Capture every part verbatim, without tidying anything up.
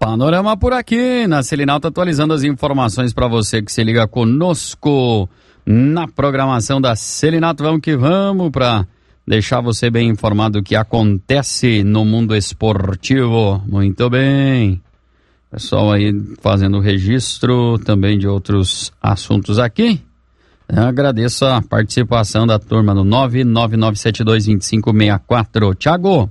Panorama por aqui, na Selinal tá atualizando as informações para você que se liga conosco na programação da Selinato. Vamos que vamos para deixar você bem informado do que acontece no mundo esportivo. Muito bem. Pessoal aí fazendo registro também de outros assuntos aqui. Eu agradeço a participação da turma no nove nove nove sete dois dois cinco seis quatro. Thiago.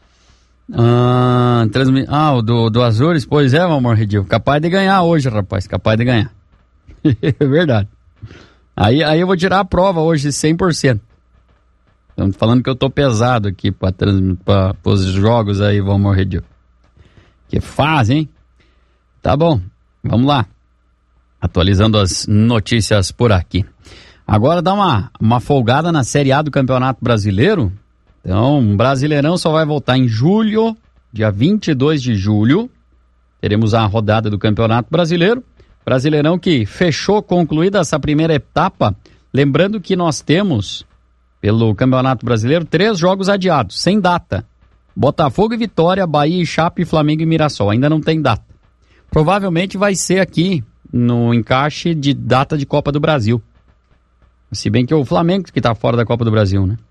Ah, transmi... ah o do, do Azures, pois é, meu amor Redil. Capaz de ganhar hoje, rapaz. Capaz de ganhar. É verdade. Aí, aí eu vou tirar a prova hoje cem por cento. Estão falando que eu tô pesado aqui para trans... os jogos aí, meu amor Redil. Que fase, hein? Tá bom, vamos lá. Atualizando as notícias por aqui. Agora dá uma, uma folgada na Série A do Campeonato Brasileiro. Então, o Brasileirão só vai voltar em julho, dia vinte e dois de julho. Teremos a rodada do Campeonato Brasileiro. Brasileirão que fechou, concluída essa primeira etapa. Lembrando que nós temos, pelo Campeonato Brasileiro, três jogos adiados, sem data. Botafogo e Vitória, Bahia e Chape, Flamengo e Mirassol. Ainda não tem data. Provavelmente vai ser aqui no encaixe de data de Copa do Brasil. Se bem que é o Flamengo que está fora da Copa do Brasil, né?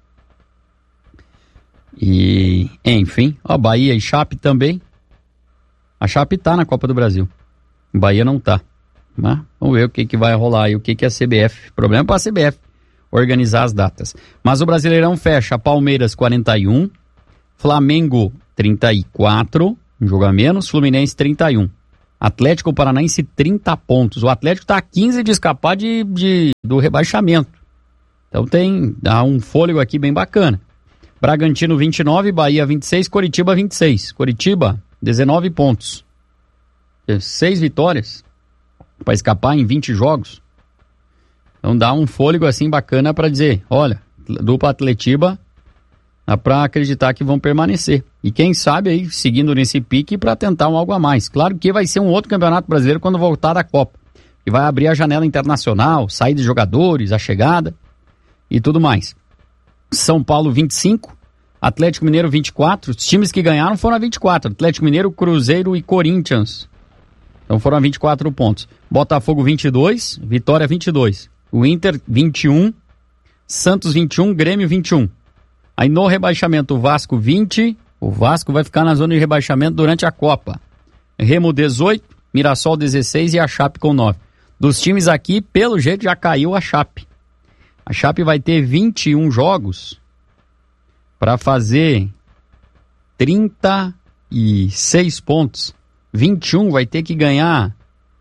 E, enfim, ó, Bahia e Chape também. A Chape tá na Copa do Brasil. Bahia não tá. Mas vamos ver o que, que vai rolar e o que, que é a C B F. Problema para a C B F organizar as datas. Mas o Brasileirão fecha Palmeiras quarenta e um, Flamengo trinta e quatro, um jogo a menos, Fluminense trinta e um. Atlético Paranaense trinta pontos. O Atlético tá a quinze de escapar de, de, do rebaixamento. Então tem dá um fôlego aqui bem bacana. Bragantino vinte e nove, Bahia vinte e seis, Coritiba vinte e seis. Coritiba, dezenove pontos. seis vitórias para escapar em vinte jogos. Então dá um fôlego assim bacana para dizer, olha, dupla Atletiba, dá para acreditar que vão permanecer. E quem sabe aí seguindo nesse pique para tentar um algo a mais. Claro que vai ser um outro campeonato brasileiro quando voltar da Copa. E vai abrir a janela internacional, saída de jogadores, a chegada e tudo mais. São Paulo vinte e cinco, Atlético Mineiro vinte e quatro. Os times que ganharam foram a vinte e quatro. Atlético Mineiro, Cruzeiro e Corinthians. Então foram a vinte e quatro pontos. Botafogo vinte e dois, Vitória vinte e dois. O Inter vinte e um, Santos vinte e um, Grêmio vinte e um. Aí no rebaixamento o Vasco vinte. O Vasco vai ficar na zona de rebaixamento durante a Copa. Remo dezoito, Mirassol dezesseis e a Chape com nove. Dos times aqui, pelo jeito já caiu a Chape. A Chape vai ter vinte e um jogos para fazer trinta e seis pontos. vinte e um vai ter que ganhar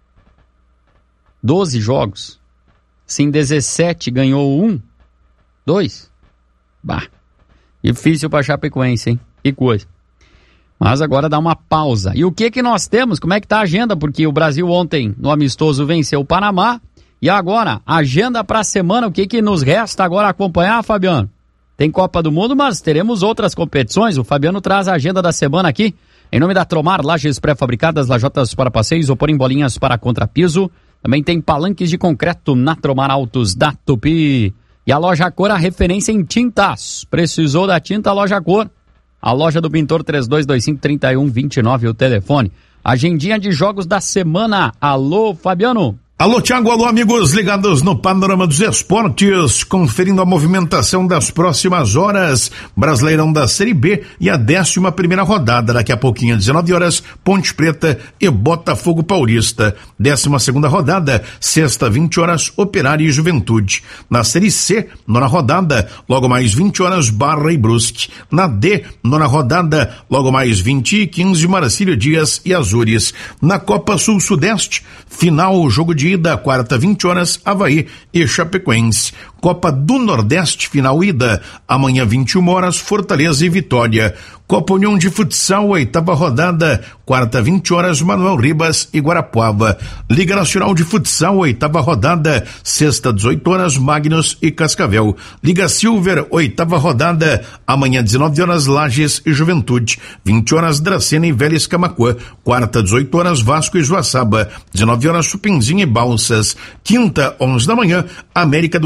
doze jogos. Se em dezessete ganhou um, dois. Bah, difícil para a Chapecoense, hein? Que coisa. Mas agora dá uma pausa. E o que que nós temos? Como é que tá a agenda? Porque o Brasil ontem, no amistoso, venceu o Panamá. E agora, agenda para a semana, o que que nos resta agora acompanhar, Fabiano? Tem Copa do Mundo, mas teremos outras competições. O Fabiano traz a agenda da semana aqui. Em nome da Tromar, lajes pré-fabricadas, lajotas para passeios, isopor em bolinhas para contrapiso. Também tem palanques de concreto na Tromar Autos da Tupi. E a Loja Cor, a referência em tintas. Precisou da tinta, Loja Cor. A loja do pintor três dois dois cinco, três um dois nove, o telefone. Agendinha de jogos da semana. Alô, Fabiano. Alô, Thiago, alô, amigos ligados no Panorama dos Esportes, conferindo a movimentação das próximas horas, Brasileirão da Série B e a décima primeira rodada, daqui a pouquinho, às dezenove horas, Ponte Preta e Botafogo Paulista. Décima segunda rodada, sexta, vinte horas, Operário e Juventude. Na Série C, nona rodada, logo mais vinte horas, Barra e Brusque. Na D, nona rodada, logo mais vinte e quinze, Marcílio Dias e Azures. Na Copa Sul-Sudeste, final, jogo de ida, quarta, vinte horas, Avaí e Chapecoense. Copa do Nordeste, final ida, amanhã, vinte e uma horas, Fortaleza e Vitória. Copa União de Futsal, oitava rodada, quarta, vinte horas, Manuel Ribas e Guarapuava. Liga Nacional de Futsal, oitava rodada, sexta, dezoito horas, Magnus e Cascavel. Liga Silver, oitava rodada, amanhã, dezenove horas, Lages e Juventude. vinte horas, Dracena e Vélez Camaquã. Quarta, dezoito horas, Vasco e Joaçaba. dezenove horas, Supinzinho e Balsas. Quinta, onze da manhã, América do Rio Grande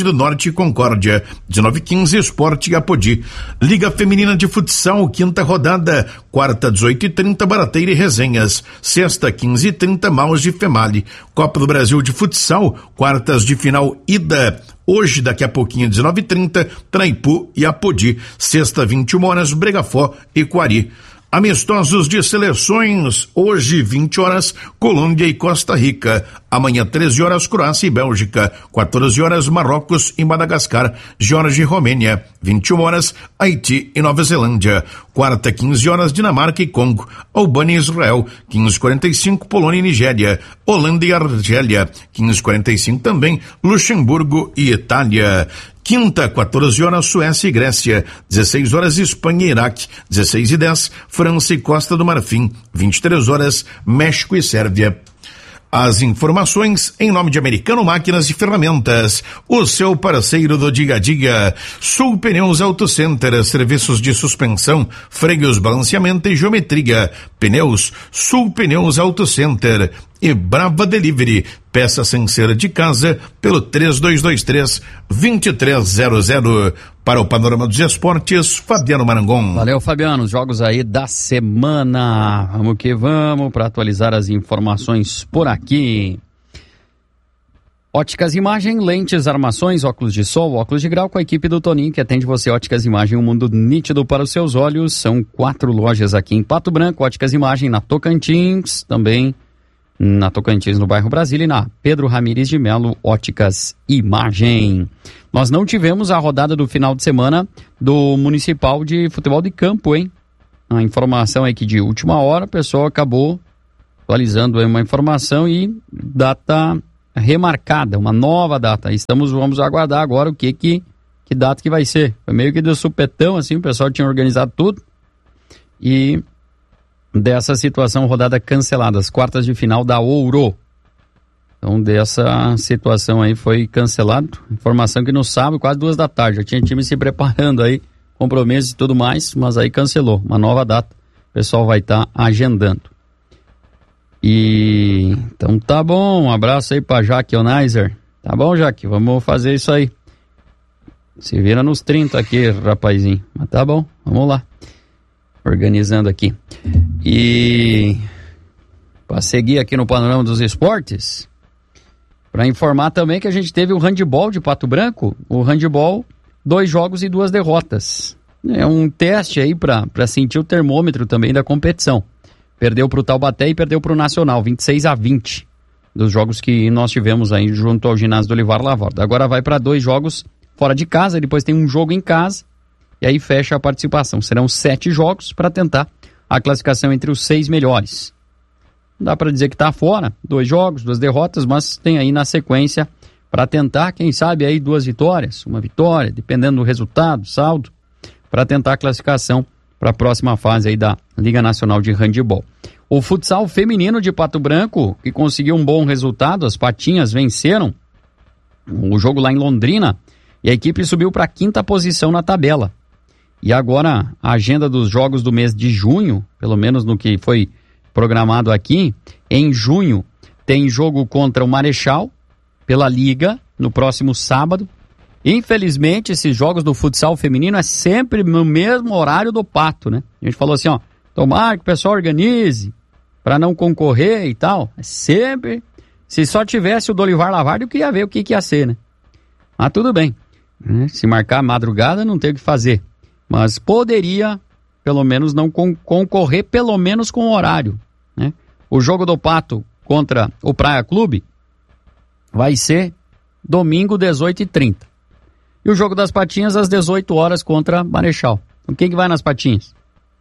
Grande do Norte e Concórdia. dezenove e quinze, Sport e Apodi. Liga Feminina de Futsal, quinta rodada. Quarta, dezoito e trinta, Barateira e Resenhas. Sexta, quinze e trinta, Maus de Female. Copa do Brasil de Futsal, quartas de final ida. Hoje, daqui a pouquinho, dezenove e trinta, Traipu e Apodi. Sexta, vinte e uma horas, Bregafó e Quari. Amistosos de seleções, hoje vinte horas, Colômbia e Costa Rica. Amanhã treze horas, Croácia e Bélgica. quatorze horas, Marrocos e Madagascar. Geórgia e Romênia. vinte e uma horas, Haiti e Nova Zelândia. Quarta, quinze horas, Dinamarca e Congo. Albânia e Israel. quinze e quarenta e cinco, Polônia e Nigéria. Holanda e Argélia. quinze e quarenta e cinco também, Luxemburgo e Itália. Quinta, quatorze horas, Suécia e Grécia. dezesseis horas, Espanha e Iraque. dezesseis e dez, França e Costa do Marfim. vinte e três horas, México e Sérvia. As informações em nome de Americano Máquinas e Ferramentas, o seu parceiro do dia a dia. Sul Pneus Auto Center, serviços de suspensão, freios, balanceamento e geometria. Pneus, Sul Pneus Auto Center. E Brava Delivery, peça sem ser de casa, pelo três dois dois três, dois três zero zero. Para o Panorama dos Esportes, Fabiano Marangon. Valeu, Fabiano. Os jogos aí da semana. Vamos que vamos para atualizar as informações por aqui. Óticas Imagem, lentes, armações, óculos de sol, óculos de grau com a equipe do Toninho, que atende você. Óticas Imagem, um mundo nítido para os seus olhos. São quatro lojas aqui em Pato Branco. Óticas Imagem na Tocantins, também na Tocantins, no bairro Brasília, e na Pedro Ramires de Melo, Óticas Imagem. Nós não tivemos a rodada do final de semana do Municipal de Futebol de Campo, hein? A informação é que de última hora o pessoal acabou atualizando aí uma informação e data remarcada, uma nova data. Estamos, vamos aguardar agora o que que, que data que vai ser. Foi meio que do supetão, assim, o pessoal tinha organizado tudo e dessa situação, rodada cancelada, as quartas de final da Ouro. Então, dessa situação aí foi cancelado. Informação que no sábado, quase duas da tarde, já tinha time se preparando aí, compromissos e tudo mais, mas aí cancelou. Uma nova data, o pessoal vai estar tá agendando. E então tá bom, um abraço aí pra Jaque Onaiser. Tá bom, Jaque, vamos fazer isso aí. Se vira nos trinta aqui, rapazinho. Mas tá bom, vamos lá. Organizando aqui. E para seguir aqui no Panorama dos Esportes, para informar também que a gente teve o handebol de Pato Branco, o handebol, dois jogos e duas derrotas. É um teste aí para sentir o termômetro também da competição. Perdeu para o Taubaté e perdeu para o Nacional, vinte e seis a vinte, dos jogos que nós tivemos aí junto ao ginásio do Olivar Lavorda. Agora vai para dois jogos fora de casa, depois tem um jogo em casa, e aí fecha a participação. Serão sete jogos para tentar a classificação entre os seis melhores. Não dá para dizer que está fora, dois jogos, duas derrotas, mas tem aí na sequência para tentar, quem sabe aí duas vitórias, uma vitória, dependendo do resultado, saldo, para tentar a classificação para a próxima fase aí da Liga Nacional de Handebol. O futsal feminino de Pato Branco, que conseguiu um bom resultado, as Patinhas venceram o jogo lá em Londrina, e a equipe subiu para a quinta posição na tabela. E agora a agenda dos jogos do mês de junho, pelo menos no que foi programado aqui, em junho tem jogo contra o Marechal, pela Liga, no próximo sábado. Infelizmente, esses jogos do futsal feminino é sempre no mesmo horário do Pato, né? A gente falou assim, ó, tomara que o pessoal organize para não concorrer e tal. É sempre, se só tivesse o do Olivar Lavarda, eu queria ver o que, que ia ser, né? Mas tudo bem, né? Se marcar madrugada, não tem o que fazer. Mas poderia, pelo menos, não con- concorrer, pelo menos com o horário, né? O jogo do Pato contra o Praia Clube vai ser domingo, dezoito e trinta. E o jogo das Patinhas às dezoito horas contra Marechal. Então quem que vai nas Patinhas?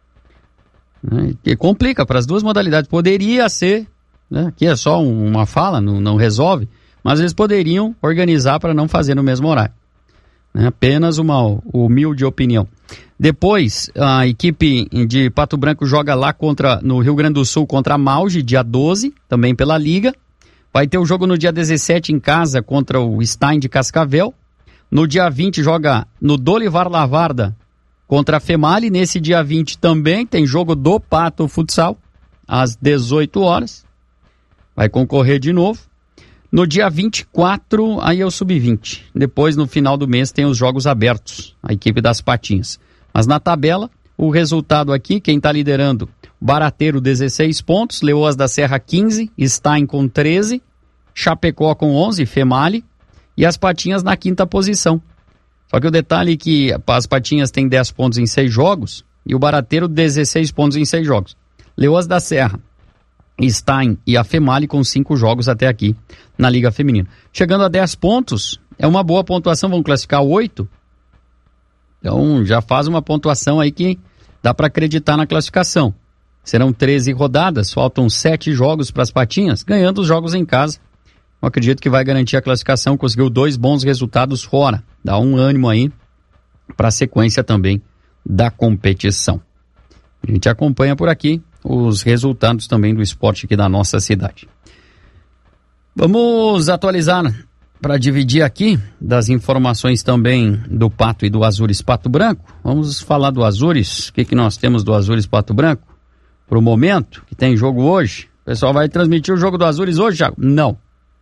Né? Que complica para as duas modalidades. Poderia ser, né? Aqui é só um, uma fala, não, não resolve, mas eles poderiam organizar para não fazer no mesmo horário. Né? Apenas uma humilde opinião. Depois, a equipe de Pato Branco joga lá contra, no Rio Grande do Sul contra a Mauge, dia doze, também pela Liga. Vai ter o jogo no dia dezessete em casa contra o Stein de Cascavel. No dia vinte joga no Dolivar Lavarda contra a Female. Nesse dia vinte também tem jogo do Pato Futsal, às dezoito horas. Vai concorrer de novo. No dia vinte e quatro, aí é o sub vinte. Depois, no final do mês, tem os jogos abertos, a equipe das Patinhas. Mas na tabela, o resultado aqui, quem está liderando, Barateiro dezesseis pontos, Leoas da Serra quinze, Stein com treze, Chapecó com onze, Female, e as Patinhas na quinta posição. Só que o detalhe é que as Patinhas têm dez pontos em seis jogos e o Barateiro dezesseis pontos em seis jogos. Leoas da Serra, Stein e a Female com cinco jogos até aqui na Liga Feminina. Chegando a dez pontos, é uma boa pontuação, vão classificar oito. Então já faz uma pontuação aí que dá para acreditar na classificação. Serão treze rodadas, faltam sete jogos para as Patinhas, ganhando os jogos em casa. Eu acredito que vai garantir a classificação, conseguiu dois bons resultados fora. Dá um ânimo aí para a sequência também da competição. A gente acompanha por aqui os resultados também do esporte aqui da nossa cidade. Vamos atualizar para dividir aqui das informações também do Pato e do Azures Pato Branco. Vamos falar do Azures, o que, que nós temos do Azures Pato Branco para o momento, que tem jogo hoje. O pessoal vai transmitir o jogo do Azures hoje, Thiago? Não.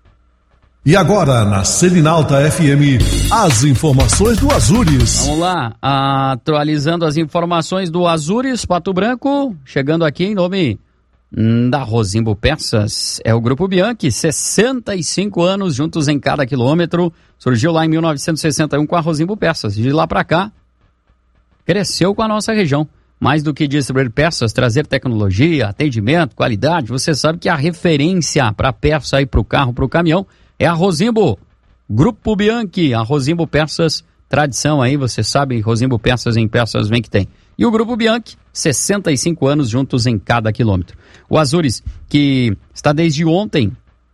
E agora, na Selinalta F M, as informações do Azures. Vamos lá, atualizando as informações do Azures Pato Branco, chegando aqui em nome da Rosimbo Peças, é o Grupo Bianchi, sessenta e cinco anos juntos em cada quilômetro, surgiu lá em mil novecentos e sessenta e um com a Rosimbo Peças, de lá para cá, cresceu com a nossa região. Mais do que distribuir peças, trazer tecnologia, atendimento, qualidade, você sabe que a referência para peça aí para o carro, para o caminhão, é a Rosimbo, Grupo Bianchi, a Rosimbo Peças, tradição aí, você sabe, Rosimbo Peças em peças vem que tem. E o Grupo Bianchi, sessenta e cinco anos juntos em cada quilômetro. O Azures, que está desde ontem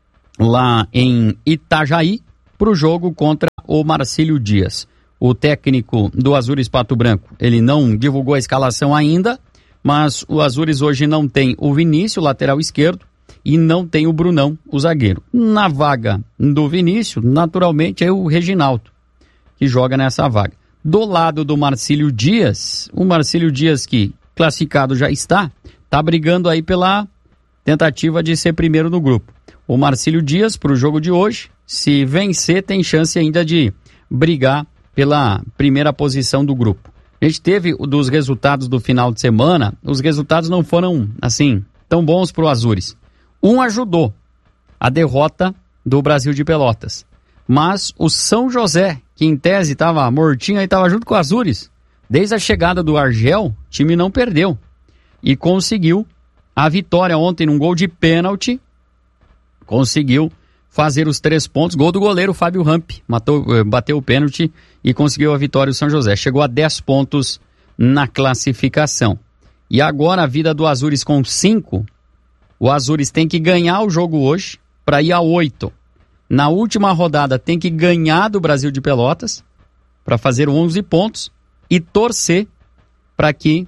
lá em Itajaí, para o jogo contra o Marcílio Dias. O técnico do Azures Pato Branco, ele não divulgou a escalação ainda, mas o Azures hoje não tem o Vinícius, lateral esquerdo, e não tem o Brunão, o zagueiro. Na vaga do Vinícius, naturalmente, é o Reginaldo, que joga nessa vaga. Do lado do Marcílio Dias, o Marcílio Dias, que classificado já está, está brigando aí pela tentativa de ser primeiro no grupo. O Marcílio Dias, para o jogo de hoje, se vencer, tem chance ainda de brigar pela primeira posição do grupo. A gente teve dos resultados do final de semana, os resultados não foram, assim, tão bons para o Azures. Um ajudou, a derrota do Brasil de Pelotas. Mas o São José, que em tese estava mortinho, aí estava junto com o Azures. Desde a chegada do Argel, o time não perdeu. E conseguiu a vitória ontem num gol de pênalti. Conseguiu fazer os três pontos. Gol do goleiro Fábio Ramp. Matou, bateu o pênalti e conseguiu a vitória do São José. Chegou a dez pontos na classificação. E agora a vida do Azures com cinco. O Azures tem que ganhar o jogo hoje para ir a oito. Na última rodada tem que ganhar do Brasil de Pelotas para fazer onze pontos e torcer para que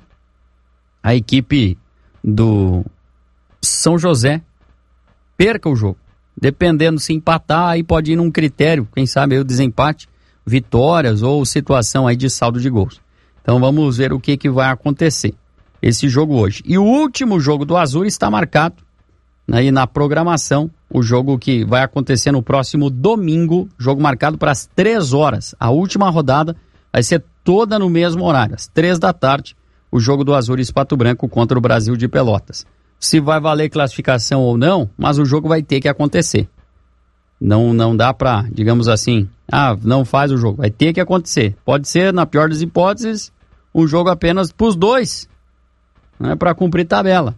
a equipe do São José perca o jogo. Dependendo se empatar, aí pode ir num critério, quem sabe aí o desempate, vitórias ou situação aí de saldo de gols. Então vamos ver o que, que vai acontecer esse jogo hoje. E o último jogo do Azures está marcado aí na programação, o jogo que vai acontecer no próximo domingo, jogo marcado para as três horas. A última rodada vai ser toda no mesmo horário, às três da tarde, o jogo do Azures Pato Branco contra o Brasil de Pelotas. Se vai valer classificação ou não, mas o jogo vai ter que acontecer. Não, não dá para, digamos assim, ah, não faz o jogo, vai ter que acontecer. Pode ser, na pior das hipóteses, um jogo apenas para os dois, né, para cumprir tabela.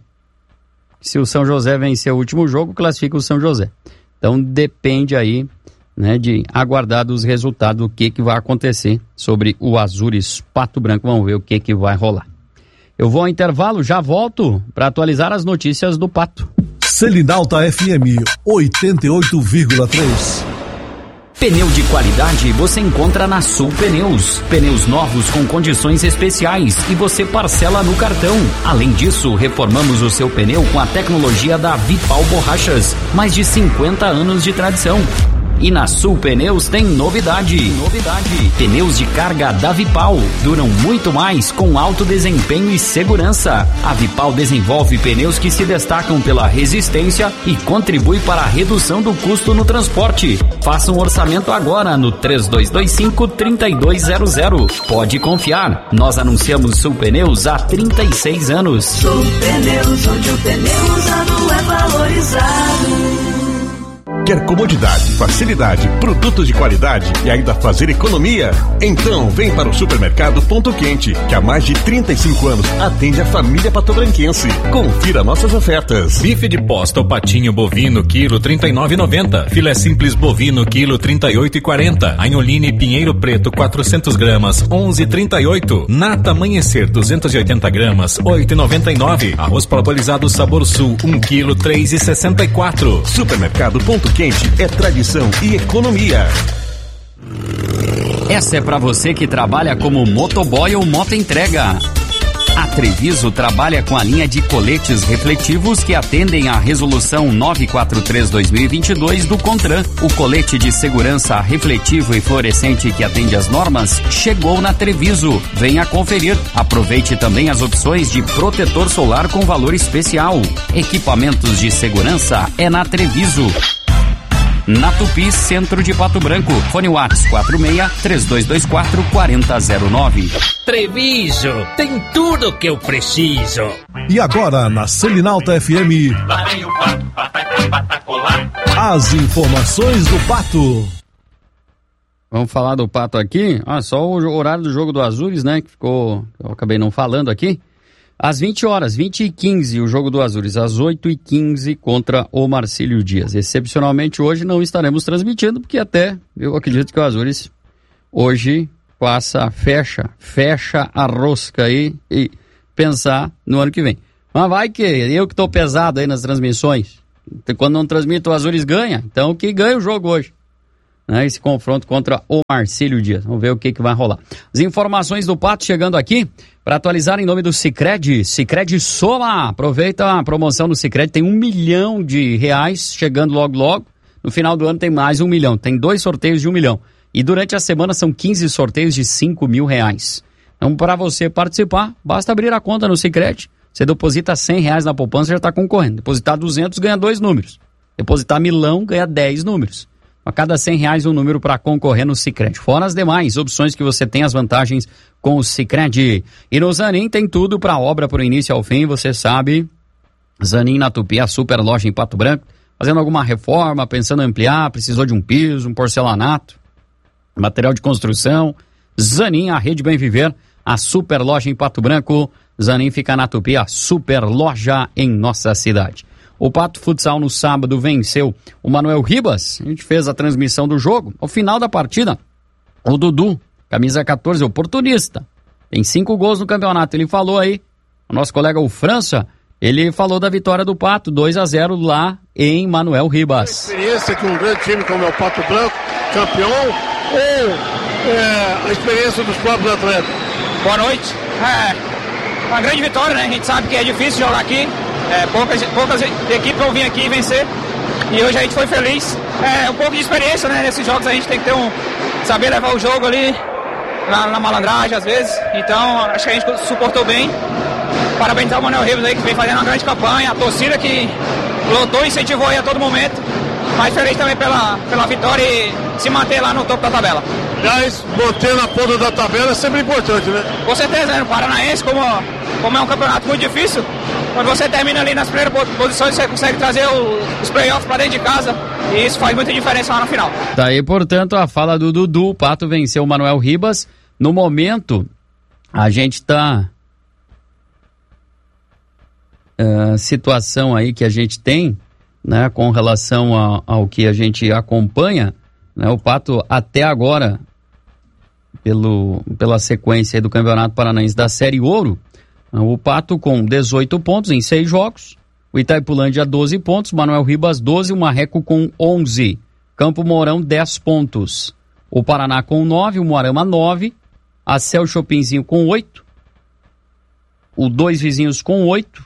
Se o São José vencer o último jogo, classifica o São José. Então depende aí, né, de aguardar dos resultados o que, que vai acontecer sobre o Azures Pato Branco. Vamos ver o que, que vai rolar. Eu vou ao intervalo, já volto para atualizar as notícias do Pato. Selinalta F M oitenta e oito vírgula três. Pneu de qualidade você encontra na Sul Pneus. Pneus novos com condições especiais e você parcela no cartão. Além disso, reformamos o seu pneu com a tecnologia da Vipal Borrachas. Mais de cinquenta anos de tradição. E na Sul Pneus tem novidade. Novidade. Pneus de carga da Vipal duram muito mais com alto desempenho e segurança. A Vipal desenvolve pneus que se destacam pela resistência e contribui para a redução do custo no transporte. Faça um orçamento agora no três dois dois cinco, três dois zero zero. Pode confiar, nós anunciamos Sul Pneus há trinta e seis anos. Sul Pneus, onde o pneu usado é valorizado. Quer comodidade, facilidade, produtos de qualidade e ainda fazer economia? Então vem para o Supermercado Ponto Quente, que há mais de trinta e cinco anos atende a família patobranquense. Confira nossas ofertas. Bife de posta ou patinho bovino, quilo trinta e nove e noventa. Filé simples bovino, quilo trinta e oito e quarenta. Anholine Pinheiro Preto, quatrocentos gramas, onze e trinta e oito. Nata Amanhecer, duzentos e oitenta gramas, oito e noventa e nove. Arroz parbolizado Sabor Sul, um quilo, três e sessenta e quatro. Supermercado Ponto Quente é tradição e economia. Essa é para você que trabalha como motoboy ou motoentrega. A Treviso trabalha com a linha de coletes refletivos que atendem à resolução novecentos e quarenta e três barra dois mil e vinte e dois do CONTRAN. O colete de segurança refletivo e fluorescente que atende às normas chegou na Treviso. Venha conferir. Aproveite também as opções de protetor solar com valor especial. Equipamentos de segurança é na Treviso. Na Tupi, centro de Pato Branco. Fone Whats quatro seis, três dois dois quatro, quatro zero zero nove. Treviso, tem tudo que eu preciso. E agora, na Selinalta F M, lá vem o pato, pataca, patacolar. As informações do Pato. Vamos falar do Pato aqui. Ah, só o horário do jogo do Azures, né, que ficou, eu acabei não falando aqui. Às vinte horas, vinte e quinze, o jogo do Azures. Às oito e quinze contra o Marcílio Dias. Excepcionalmente hoje não estaremos transmitindo, porque até eu acredito que o Azures hoje passa, fecha, fecha a rosca aí e pensar no ano que vem. Mas vai que eu que estou pesado aí nas transmissões. Quando não transmito, o Azures ganha. Então que ganha o jogo hoje. Né, esse confronto contra o Marcílio Dias. Vamos ver o que, que vai rolar. As informações do Pato chegando aqui para atualizar em nome do Sicredi. Sicredi Soma. Aproveita a promoção do Sicredi. Tem um milhão de reais chegando logo logo. No final do ano tem mais um milhão. Tem dois sorteios de um milhão. E durante a semana são quinze sorteios de cinco mil reais. Então, para você participar, basta abrir a conta no Sicredi. Você deposita cem reais na poupança e já está concorrendo. Depositar duzentos ganha dois números. Depositar milão ganha dez números. A cada cem reais um número para concorrer no Sicredi. Fora as demais opções que você tem, as vantagens com o Sicredi. E no Zanin tem tudo para obra por início ao fim, você sabe. Zanin na Tupi, a super loja em Pato Branco. Fazendo alguma reforma, pensando em ampliar, precisou de um piso, um porcelanato, material de construção. Zanin, a Rede Bem Viver, a super loja em Pato Branco. Zanin fica na Tupi, a super loja em nossa cidade. O Pato Futsal no sábado venceu o Manuel Ribas. A gente fez a transmissão do jogo. Ao final da partida, o Dudu, camisa catorze, oportunista. Tem cinco gols no campeonato. Ele falou aí, o nosso colega o França, ele falou da vitória do Pato, dois a zero lá em Manuel Ribas. A experiência que um grande time como é o Pato Branco, campeão, ou é, a experiência dos próprios atletas? Boa noite. É uma grande vitória, né? A gente sabe que é difícil jogar aqui. É, poucas, poucas equipes vão vir aqui vencer e hoje a gente foi feliz. É um pouco de experiência, né? Nesses jogos a gente tem que ter um saber levar o jogo ali na, na malandragem às vezes. Então acho que a gente suportou bem. Parabenizar o Manuel Ribas aí que vem fazendo uma grande campanha, a torcida que lotou e incentivou aí a todo momento. Mas feliz também pela, pela vitória e se manter lá no topo da tabela. Aliás, manter na ponta da tabela é sempre importante, né? Com certeza, né? No Paranaense, como, como é um campeonato muito difícil, quando você termina ali nas primeiras posições, você consegue trazer o, os playoffs para dentro de casa e isso faz muita diferença lá no final. Tá aí, portanto, a fala do Dudu. O Pato venceu o Manuel Ribas. No momento, a gente tá... Uh, situação aí que a gente tem, né, com relação a, ao que a gente acompanha, né, o Pato até agora, pelo, pela sequência aí do Campeonato Paranaense da Série Ouro, o Pato com dezoito pontos em seis jogos, o Itaipulândia doze pontos, Manuel Ribas doze, o Marreco com onze, Campo Mourão dez pontos, o Paraná com nove, o Moarama nove, a Céu Chopinzinho com oito, o Dois Vizinhos com oito,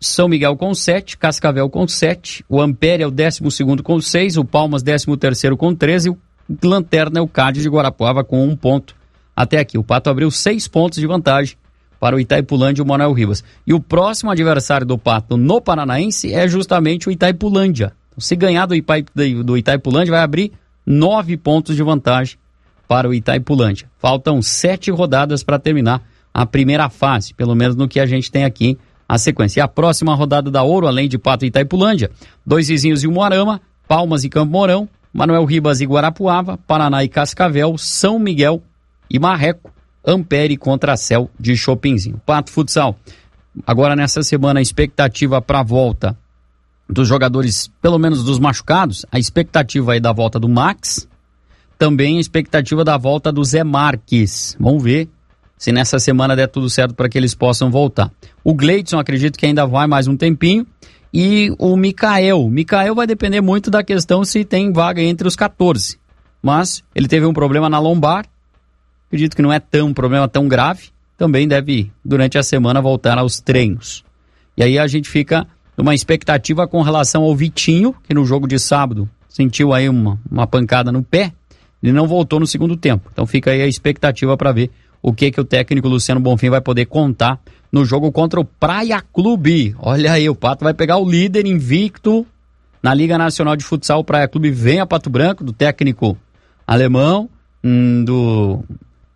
São Miguel com sete, Cascavel com sete, o Ampere é o décimo segundo com seis, o Palmas décimo terceiro com treze, o Lanterna é o Cádiz de Guarapuava com um ponto até aqui. O Pato abriu seis pontos de vantagem para o Itaipulândia e o Manuel Ribas. E o próximo adversário do Pato no Paranaense é justamente o Itaipulândia. Então, se ganhar do, Ipa, do Itaipulândia, vai abrir nove pontos de vantagem para o Itaipulândia. Faltam sete rodadas para terminar a primeira fase, pelo menos no que a gente tem aqui a sequência. E a próxima rodada da Ouro, além de Pato e Itaipulândia, Dois Vizinhos e Umuarama, Palmas e Campo Mourão, Manuel Ribas e Guarapuava, Paraná e Cascavel, São Miguel e Marreco, Ampere contra a Céu de Chopinzinho. Pato Futsal, agora nessa semana a expectativa para a volta dos jogadores, pelo menos dos machucados, a expectativa aí da volta do Max, também a expectativa da volta do Zé Marques. Vamos ver se nessa semana der tudo certo para que eles possam voltar. O Gleidson, acredito que ainda vai mais um tempinho. E o Mikael. O Mikael vai depender muito da questão se tem vaga entre os catorze. Mas ele teve um problema na lombar. Acredito que não é tão um problema tão grave. Também deve, durante a semana, voltar aos treinos. E aí a gente fica numa expectativa com relação ao Vitinho, que no jogo de sábado sentiu aí uma, uma pancada no pé. Ele não voltou no segundo tempo. Então fica aí a expectativa para ver o que, que o técnico Luciano Bonfim vai poder contar no jogo contra o Praia Clube. Olha aí, o Pato vai pegar o líder invicto na Liga Nacional de Futsal. O Praia Clube vem a Pato Branco, do técnico alemão, hum, do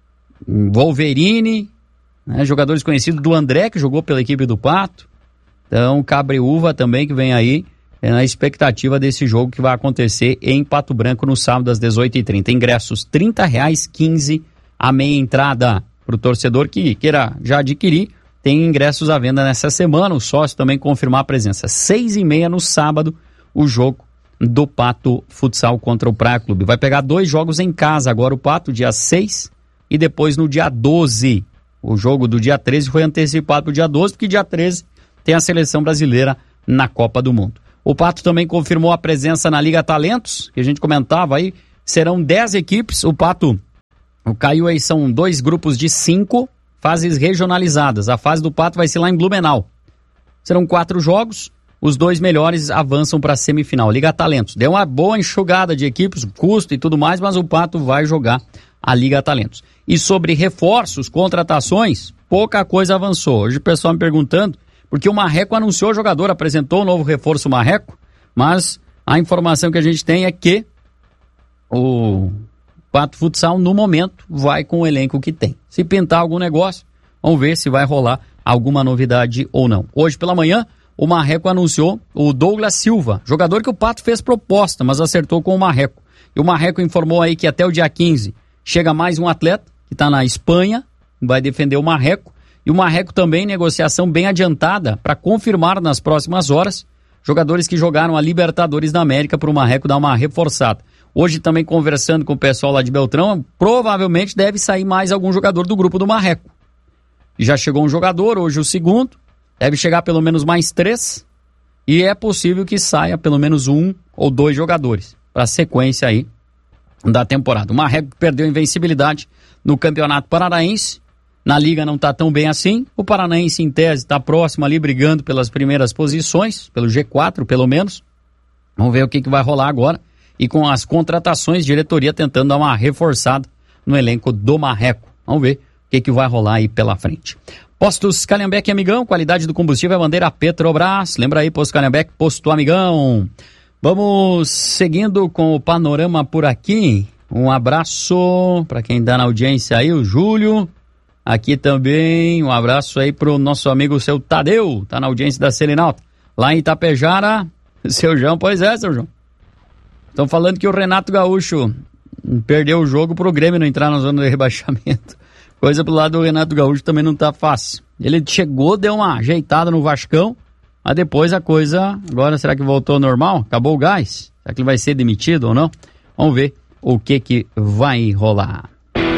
Wolverine, né, jogadores conhecidos, do André, que jogou pela equipe do Pato. Então, Cabreúva também, que vem aí é, na expectativa desse jogo que vai acontecer em Pato Branco no sábado às dezoito e trinta. Ingressos trinta reais, quinze a meia entrada para o torcedor que queira já adquirir. Tem ingressos à venda nessa semana, o sócio também confirmar a presença. Seis e meia no sábado, o jogo do Pato Futsal contra o Praia Clube. Vai pegar dois jogos em casa agora o Pato, dia seis e depois no dia doze. O jogo do dia treze foi antecipado para o dia doze, porque dia treze tem a seleção brasileira na Copa do Mundo. O Pato também confirmou a presença na Liga Talentos, que a gente comentava aí, serão dez equipes. O Pato caiu aí, são dois grupos de cinco, fases regionalizadas. A fase do Pato vai ser lá em Blumenau. Serão quatro jogos, os dois melhores avançam para a semifinal. Liga Talentos, deu uma boa enxugada de equipes, custo e tudo mais, mas o Pato vai jogar a Liga Talentos. E sobre reforços, contratações, pouca coisa avançou. Hoje o pessoal me perguntando, porque o Marreco anunciou o jogador, apresentou o novo reforço Marreco, mas a informação que a gente tem é que o Pato Futsal, no momento, vai com o elenco que tem. Se pintar algum negócio, vamos ver se vai rolar alguma novidade ou não. Hoje pela manhã, o Marreco anunciou o Douglas Silva, jogador que o Pato fez proposta, mas acertou com o Marreco. E o Marreco informou aí que até o dia quinze chega mais um atleta, que está na Espanha, vai defender o Marreco. E o Marreco também, negociação bem adiantada, para confirmar nas próximas horas, jogadores que jogaram a Libertadores da América para o Marreco dar uma reforçada. Hoje também conversando com o pessoal lá de Beltrão, provavelmente deve sair mais algum jogador do grupo do Marreco. Já chegou um jogador, hoje o segundo, deve chegar pelo menos mais três, e é possível que saia pelo menos um ou dois jogadores para a sequência aí da temporada. O Marreco perdeu a invencibilidade no Campeonato Paranaense, na Liga não está tão bem assim, o Paranaense em tese está próximo ali brigando pelas primeiras posições, pelo G quatro pelo menos. Vamos ver o que, que vai rolar agora. E com as contratações, diretoria tentando dar uma reforçada no elenco do Marreco. Vamos ver o que, que vai rolar aí pela frente. Postos Calhambeque Amigão, qualidade do combustível é bandeira Petrobras. Lembra aí, Posto Calhambeque, Posto Amigão. Vamos seguindo com o panorama por aqui. Um abraço para quem dá na audiência aí, o Júlio. Aqui também, um abraço aí pro nosso amigo seu Tadeu, tá na audiência da Selinalta. Lá em Itapejara, seu João, pois é, seu João. Estão falando que o Renato Gaúcho perdeu o jogo pro Grêmio não entrar na zona de rebaixamento. Coisa pro lado do Renato Gaúcho também não tá fácil. Ele chegou, deu uma ajeitada no Vascão, mas depois a coisa, agora será que voltou ao normal? Acabou o gás? Será que ele vai ser demitido ou não? Vamos ver o que que vai rolar.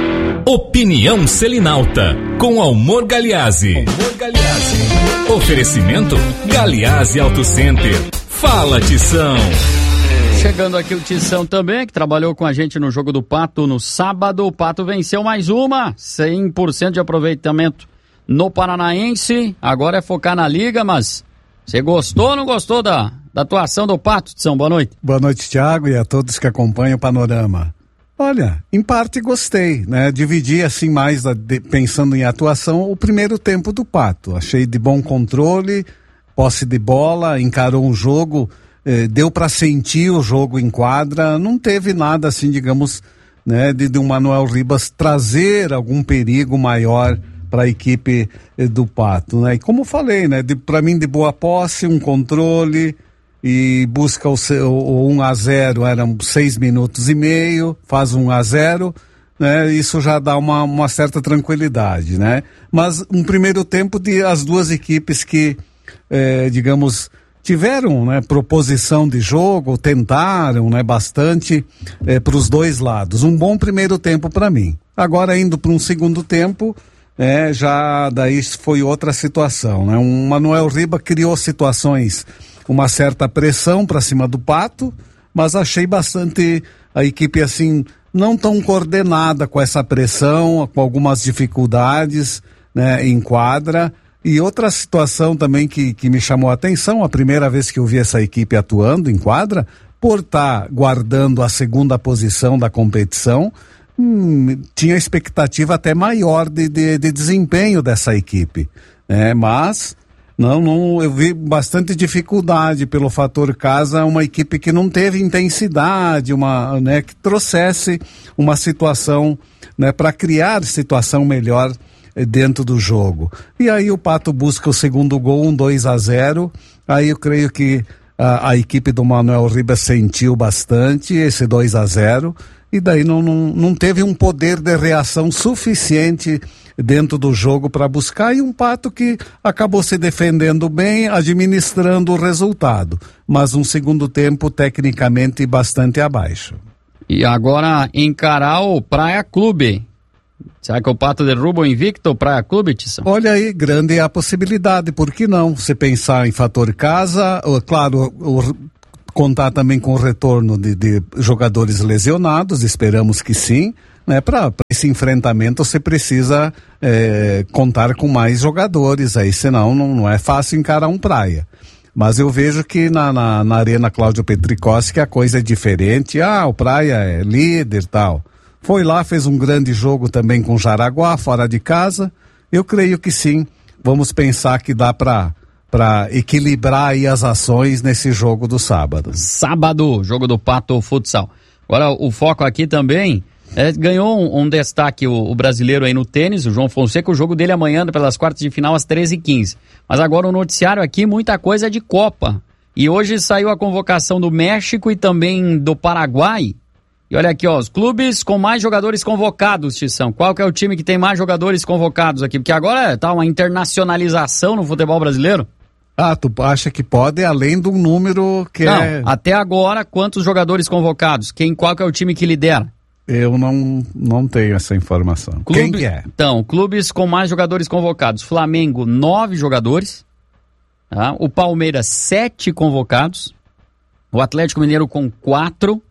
Opinião Selinalta, com Almor Galiazzi. Almor Galiazzi. Oferecimento Galiazzi Auto Center. Fala, Tição. Chegando aqui o Tição também, que trabalhou com a gente no jogo do Pato no sábado. O Pato venceu mais uma, cem por cento de aproveitamento no Paranaense. Agora é focar na Liga, mas Você gostou ou não gostou da, da atuação do Pato, Tição? Boa noite. Boa noite, Thiago, e a todos que acompanham o Panorama. Olha, em parte gostei, né? Dividi assim mais, a, de, pensando em atuação, o primeiro tempo do Pato. Achei de bom controle, posse de bola, encarou um jogo, eh, deu para sentir o jogo em quadra, não teve nada assim, digamos, né, de, de um Manuel Ribas trazer algum perigo maior para a equipe eh, do Pato, né? E como falei, né, para mim de boa posse, um controle, e busca o, o um a zero, eram seis minutos e meio, faz um a zero, né? Isso já dá uma, uma certa tranquilidade, né? Mas um primeiro tempo de as duas equipes que, eh, digamos, tiveram, né, proposição de jogo, tentaram, né, bastante eh, para os dois lados. Um bom primeiro tempo para mim. Agora indo para um segundo tempo, é, já daí foi outra situação, né? Um Manuel Ribas criou situações, uma certa pressão para cima do Pato, mas achei bastante a equipe assim, não tão coordenada com essa pressão, com algumas dificuldades, né, em quadra. E outra situação também que, que me chamou a atenção, a primeira vez que eu vi essa equipe atuando em quadra, por estar guardando a segunda posição da competição, hum, tinha expectativa até maior de, de, de desempenho dessa equipe, né? Mas Não, não, eu vi bastante dificuldade pelo fator casa, uma equipe que não teve intensidade, uma, né, que trouxesse uma situação, né, para criar situação melhor eh, dentro do jogo. E aí o Pato busca o segundo gol, um dois a zero, aí eu creio que a, a equipe do Manuel Ribas sentiu bastante esse dois a zero, e daí não, não, não teve um poder de reação suficiente dentro do jogo para buscar, e um Pato que acabou se defendendo bem, administrando o resultado, mas um segundo tempo tecnicamente bastante abaixo. E agora encarar o Praia Clube. Será que o Pato derruba o invicto, o Praia Clube, Tisson? Olha aí, grande é a possibilidade, por que não? Se pensar em fator casa, claro, o, o contar também com o retorno de, de jogadores lesionados, esperamos que sim, né? Para esse enfrentamento você precisa é, contar com mais jogadores aí, senão não, não é fácil encarar um Praia. Mas eu vejo que na, na, na Arena Cláudio Petrikowski a coisa é diferente. Ah, o Praia é líder e tal. Foi lá, fez um grande jogo também com Jaraguá, fora de casa. Eu creio que sim, vamos pensar que dá para para equilibrar aí as ações nesse jogo do sábado. Sábado, jogo do Pato Futsal. Agora o foco aqui também, é, ganhou um, um destaque o, o brasileiro aí no tênis, o João Fonseca, o jogo dele amanhã pelas quartas de final às treze e quinze. Mas agora o noticiário aqui, muita coisa é de Copa. E hoje saiu a convocação do México e também do Paraguai. E olha aqui, ó, os clubes com mais jogadores convocados, Tição. Qual que é o time que tem mais jogadores convocados aqui? Porque agora tá uma internacionalização no futebol brasileiro. Ah, tu acha que pode, além do número que não, é... até agora, quantos jogadores convocados? Quem, qual que é o time que lidera? Eu não, não tenho essa informação. Clube, Quem que é? Então, clubes com mais jogadores convocados. Flamengo, nove jogadores. Tá? O Palmeiras, sete convocados. O Atlético Mineiro com quatro.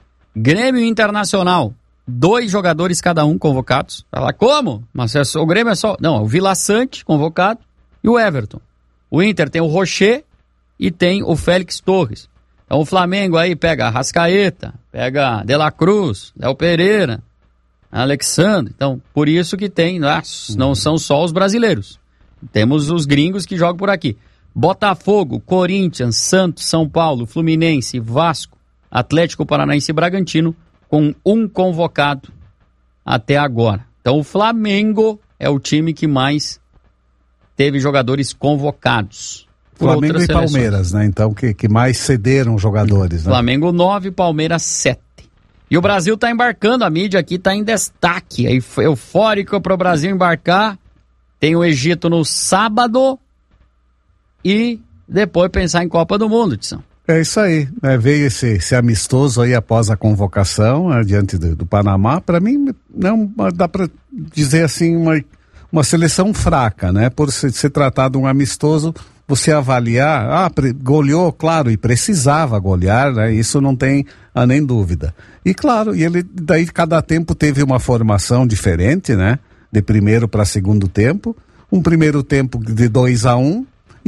Grêmio Internacional, dois jogadores cada um convocados. Fala, como? Mas é só, o Grêmio é só... Não, o Vila Sante convocado e o Everton. O Inter tem o Rocher e tem o Félix Torres. Então o Flamengo aí pega a Rascaeta, pega De La Cruz, Léo Pereira, Alexandre. Então, por isso que tem, não são só os brasileiros. Temos os gringos que jogam por aqui. Botafogo, Corinthians, Santos, São Paulo, Fluminense, Vasco, Atlético Paranaense e Bragantino com um convocado até agora. Então o Flamengo é o time que mais teve jogadores convocados. Flamengo e Palmeiras, né? Então, que, que mais cederam jogadores, né? Flamengo nove, Palmeiras sete. E o Brasil está embarcando, a mídia aqui está em destaque. É eufórico para o Brasil embarcar. Tem o Egito no sábado e depois pensar em Copa do Mundo, Tição. É isso aí, né? Veio esse, esse amistoso aí após a convocação, né, diante do, do Panamá. Para mim, não dá para dizer assim, uma, uma seleção fraca, né? Por se, se tratar de um amistoso, você avaliar, ah, pre, goleou, claro, e precisava golear, né? Isso não tem ah, nem dúvida. E claro, e ele daí cada tempo teve uma formação diferente, né? De primeiro para segundo tempo, um primeiro tempo de dois a um,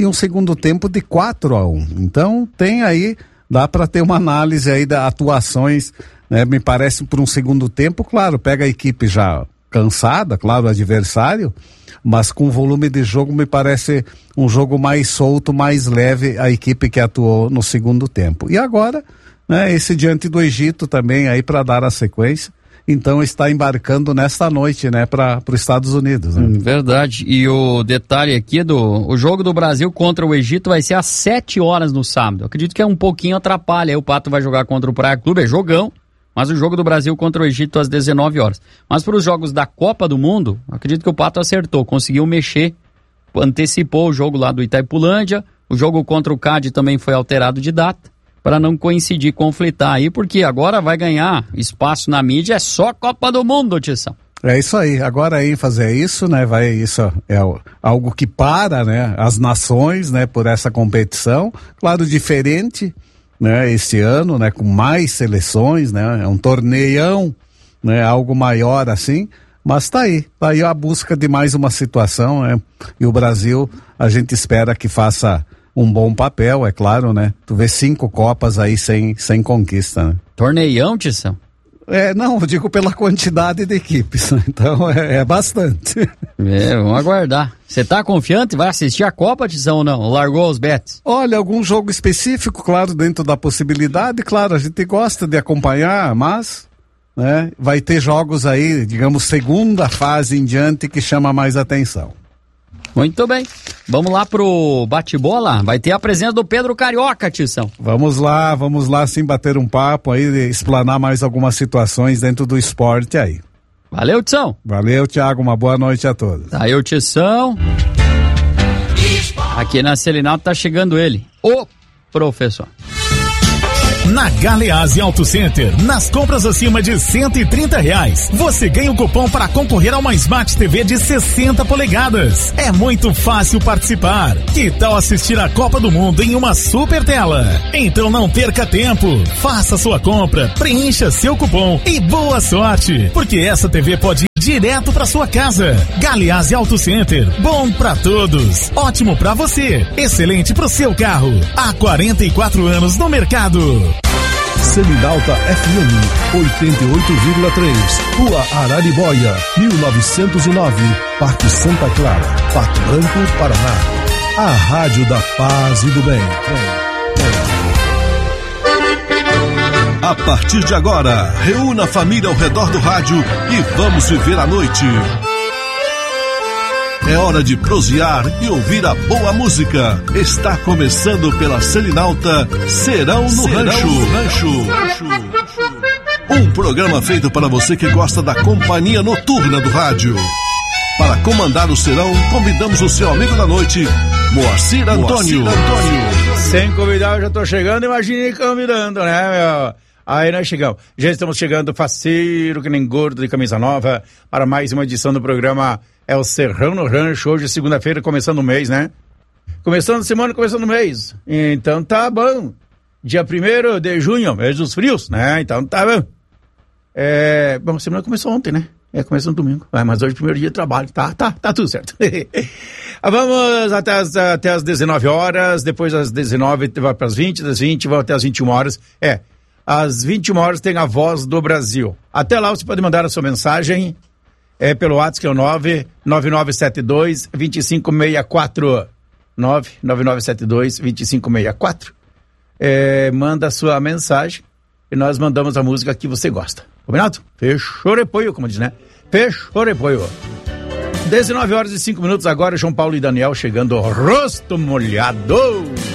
e um segundo tempo de quatro a um. Então tem aí, dá para ter uma análise aí das atuações, né? Me parece por um segundo tempo, claro, pega a equipe já cansada, claro, o adversário, mas com volume de jogo me parece um jogo mais solto, mais leve a equipe que atuou no segundo tempo. E agora, né, esse diante do Egito também aí para dar a sequência. Então está embarcando nesta noite, né, para os Estados Unidos. Né? Hum, verdade. E o detalhe aqui do o jogo do Brasil contra o Egito vai ser às sete horas no sábado. Acredito que é um pouquinho atrapalha. Aí o Pato vai jogar contra o Praia Clube, é jogão. Mas o jogo do Brasil contra o Egito às dezenove horas. Mas para os jogos da Copa do Mundo, acredito que o Pato acertou, conseguiu mexer, antecipou o jogo lá do Itaipulândia. O jogo contra o C A D também foi alterado de data, para não coincidir, conflitar aí, porque agora vai ganhar espaço na mídia, é só Copa do Mundo, Tição. É isso aí, agora a ênfase é isso, né, vai, isso é algo que para, né, as nações, né, por essa competição, claro, diferente, né, esse ano, né, com mais seleções, né, é um torneião, né, algo maior assim, mas tá aí, tá aí a busca de mais uma situação, né, e o Brasil, a gente espera que faça um bom papel, é claro, né? Tu vê cinco Copas aí sem, sem conquista, né? Torneião, Tição? É, não, eu digo pela quantidade de equipes, né? Então é, é bastante. É, vamos aguardar. Você tá confiante? Vai assistir a Copa, Tição, ou não? Largou os bets? Olha, algum jogo específico, claro, dentro da possibilidade, claro, a gente gosta de acompanhar, mas, né, vai ter jogos aí, digamos, segunda fase em diante que chama mais atenção. Muito bem. Vamos lá pro bate-bola. Vai ter a presença do Pedro Carioca, Tição. Vamos lá, vamos lá sim bater um papo aí, explanar mais algumas situações dentro do esporte aí. Valeu, Tição. Valeu, Thiago. Uma boa noite a todos. Tá aí o Tição. Aqui na Selinal tá chegando ele, o professor. Na Galeazzi Auto Center, nas compras acima de cento e trinta reais, você ganha o cupom para concorrer a uma Smart T V de sessenta polegadas. É muito fácil participar. Que tal assistir a Copa do Mundo em uma super tela? Então não perca tempo. Faça sua compra, preencha seu cupom e boa sorte, porque essa T V pode ir direto para sua casa. Galeazzi Auto Center, bom para todos, ótimo para você, excelente para o seu carro. Há quarenta e quatro anos no mercado. Selinalta F M oitenta e oito vírgula três, Rua Araribóia, mil novecentos e nove, Parque Santa Clara, Pato Branco, Paraná. A rádio da paz e do bem. A partir de agora, reúna a família ao redor do rádio e vamos viver a noite. É hora de prosear e ouvir a boa música. Está começando pela Selinalta Serão no Rancho. Rancho. Um programa feito para você que gosta da companhia noturna do rádio. Para comandar o serão, convidamos o seu amigo da noite, Moacir Antônio. Moacir Antônio. Sem convidar, eu já tô chegando, imagine convidando, né, meu? Aí nós chegamos. Já estamos chegando faceiro, que nem gordo de camisa nova, para mais uma edição do programa É o Serrão no Rancho. Hoje, segunda-feira, começando o mês, né? Começando a semana, começando o mês. Então tá bom. Dia primeiro de junho, mês dos frios, né? Então tá bom. É... Bom, a semana começou ontem, né? É, começou no domingo. É, mas hoje é o primeiro dia de trabalho. Tá, tá, tá tudo certo. Vamos até as, até as dezenove horas, depois às dezenove vai para as vinte, das vinte vai até as vinte e uma horas. É, às vinte e uma horas tem a Voz do Brasil. Até lá você pode mandar a sua mensagem é, pelo WhatsApp, que é o nove nove nove sete dois, dois cinco seis quatro. nove nove nove sete dois, dois cinco seis quatro. É, manda a sua mensagem e nós mandamos a música que você gosta. Combinado? Fechou repolho, como diz, né? Fechou repolho. dezenove horas e cinco minutos agora, João Paulo e Daniel chegando, rosto molhado.